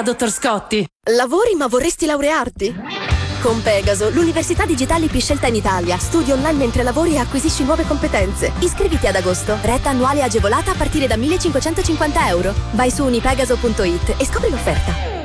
dottor Scotti. Lavori ma vorresti laurearti? Con Pegaso, l'università digitale più scelta in Italia. Studi online mentre lavori e acquisisci nuove competenze. Iscriviti ad agosto. Retta annuale agevolata a partire da 1.550 euro. Vai su unipegaso.it e scopri l'offerta.